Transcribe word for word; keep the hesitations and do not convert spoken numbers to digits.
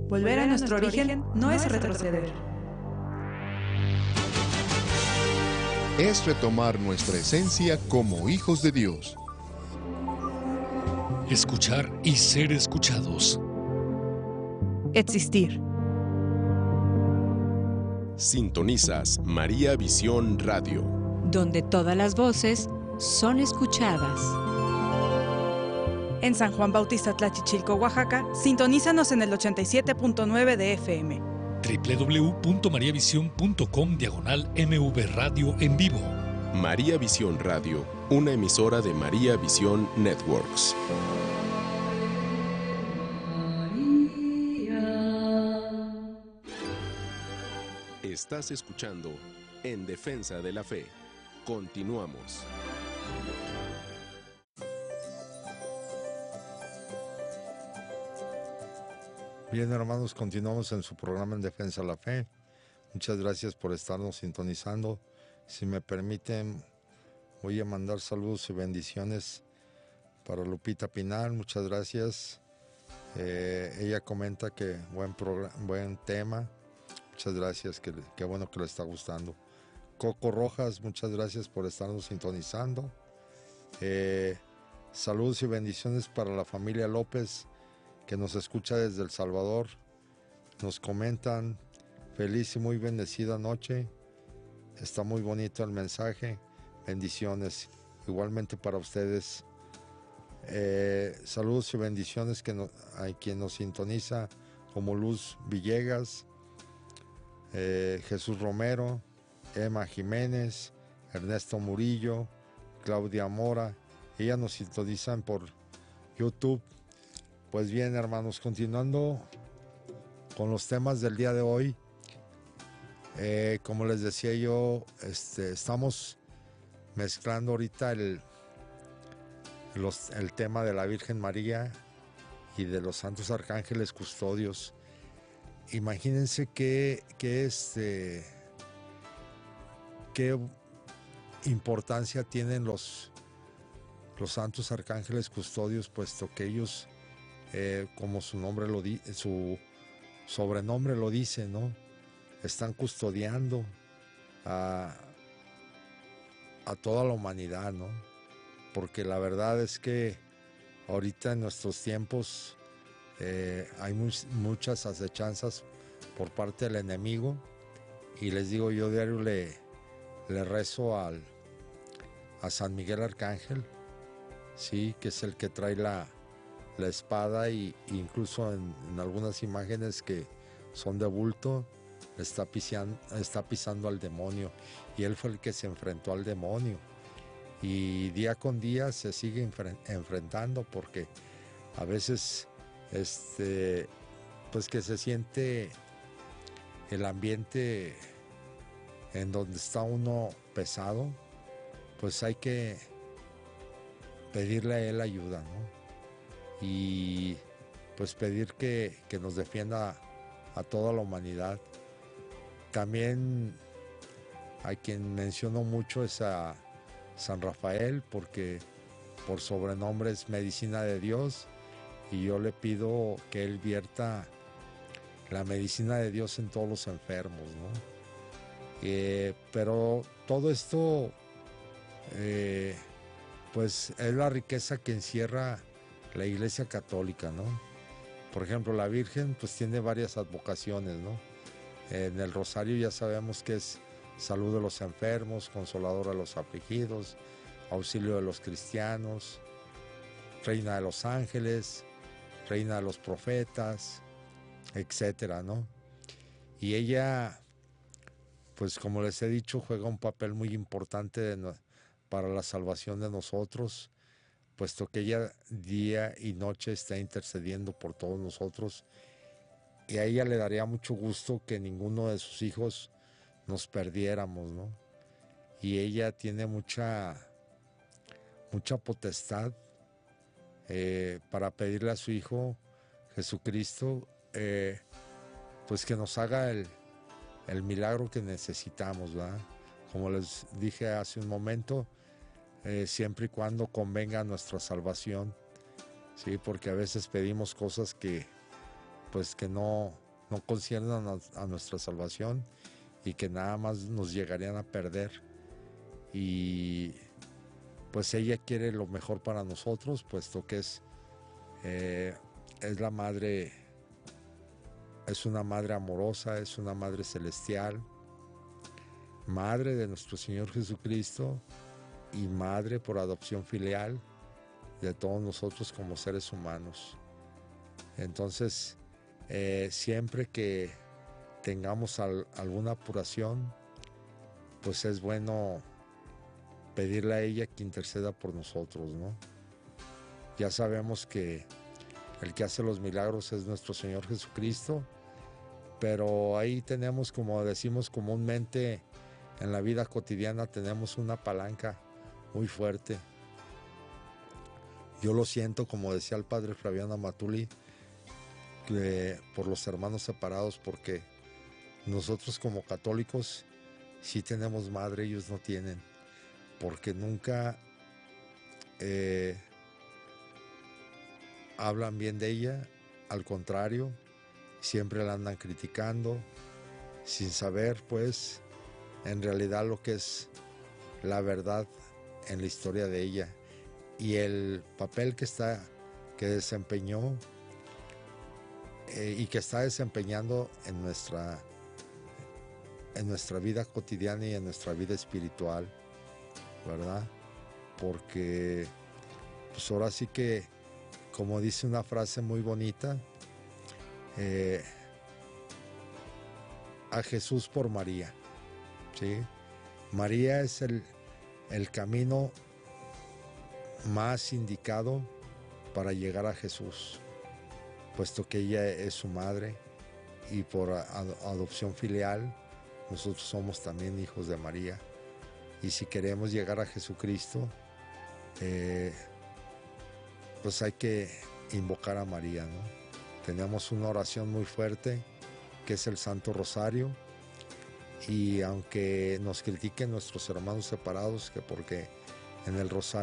Volver a nuestro origen no es retroceder. Es retomar nuestra esencia como hijos de Dios. Escuchar y ser escuchados. Existir. Sintonizas María Visión Radio, donde todas las voces son escuchadas. En San Juan Bautista Tlachichilco, Oaxaca, sintonízanos en el ochenta y siete punto nueve de F M. doble u doble u doble u punto mariavisión punto com diagonal M V Radio en vivo. María Visión Radio, una emisora de María Visión Networks. Estás escuchando En Defensa de la Fe. Continuamos. Bien, hermanos, continuamos en su programa En Defensa de la Fe. Muchas gracias por estarnos sintonizando. Si me permiten, voy a mandar saludos y bendiciones para Lupita Pinal. Muchas gracias. Eh, ella comenta que buen, programa, buen tema. Muchas gracias, que, que bueno que le está gustando. Coco Rojas, muchas gracias por estarnos sintonizando. Eh, saludos y bendiciones para la familia López, que nos escucha desde El Salvador. Nos comentan, feliz y muy bendecida noche. Está muy bonito el mensaje. Bendiciones. Igualmente para ustedes. Eh, saludos y bendiciones que no, a quien nos sintoniza, como Luz Villegas, eh, Jesús Romero, Emma Jiménez, Ernesto Murillo, Claudia Mora. Ellas nos sintonizan por YouTube. Pues bien, hermanos, continuando con los temas del día de hoy, eh, como les decía yo, este, estamos mezclando ahorita el, los, el tema de la Virgen María y de los santos arcángeles custodios. Imagínense qué, qué, este, qué importancia tienen los, los santos arcángeles custodios, puesto que ellos, Eh, como su nombre lo di- su sobrenombre lo dice, ¿no? Están custodiando a, a toda la humanidad, ¿no? Porque la verdad es que ahorita en nuestros tiempos eh, hay muy, muchas acechanzas por parte del enemigo, y les digo, yo diario le, le rezo al, a San Miguel Arcángel, sí, que es el que trae la la espada, y incluso en, en algunas imágenes que son de bulto está pisando, está pisando al demonio, y él fue el que se enfrentó al demonio, y día con día se sigue enfre- enfrentando, porque a veces este pues que se siente el ambiente en donde está uno pesado, pues hay que pedirle a él ayuda, ¿no? Y pues pedir que, que nos defienda a toda la humanidad. También hay quien menciono mucho es a San Rafael, porque por sobrenombre es Medicina de Dios, y yo le pido que él vierta la medicina de Dios en todos los enfermos, ¿no? Eh, pero todo esto eh, pues es la riqueza que encierra la Iglesia Católica, ¿no? Por ejemplo, la Virgen pues tiene varias advocaciones, ¿no? En el rosario ya sabemos que es salud de los enfermos, consoladora de los afligidos, auxilio de los cristianos, reina de los ángeles, reina de los profetas, etcétera, ¿no? Y ella, pues como les he dicho, juega un papel muy importante de no, para la salvación de nosotros, puesto que ella día y noche está intercediendo por todos nosotros, y a ella le daría mucho gusto que ninguno de sus hijos nos perdiéramos, ¿no? Y ella tiene mucha, mucha potestad eh, para pedirle a su Hijo Jesucristo, eh, pues que nos haga el, el milagro que necesitamos, ¿verdad? Como les dije hace un momento, Eh, siempre y cuando convenga nuestra salvación, sí, porque a veces pedimos cosas que, pues que no, no conciernan a, a nuestra salvación y que nada más nos llegarían a perder. Y pues ella quiere lo mejor para nosotros, puesto que es, eh, es la madre, es una madre amorosa, es una madre celestial, madre de nuestro Señor Jesucristo y madre por adopción filial de todos nosotros como seres humanos. Entonces, eh, siempre que tengamos al, alguna apuración, pues es bueno pedirle a ella que interceda por nosotros, ¿no? Ya sabemos que el que hace los milagros es nuestro Señor Jesucristo, pero ahí tenemos, como decimos comúnmente en la vida cotidiana, tenemos una palanca muy fuerte. Yo lo siento, como decía el padre Flaviano Amatuli, que por los hermanos separados, porque nosotros como católicos sí tenemos madre, ellos no tienen, porque nunca eh, hablan bien de ella, al contrario, siempre la andan criticando, sin saber pues en realidad lo que es la verdad en la historia de ella y el papel que está que desempeñó eh, y que está desempeñando en nuestra en nuestra vida cotidiana y en nuestra vida espiritual, ¿verdad? Porque pues ahora sí que, como dice una frase muy bonita, eh, a Jesús por María, ¿sí? María es el, el camino más indicado para llegar a Jesús, puesto que ella es su madre y por ad- adopción filial nosotros somos también hijos de María. Y si queremos llegar a Jesucristo, eh, pues hay que invocar a María, ¿no? Tenemos una oración muy fuerte que es el Santo Rosario, y aunque nos critiquen nuestros hermanos separados que porque en el rosario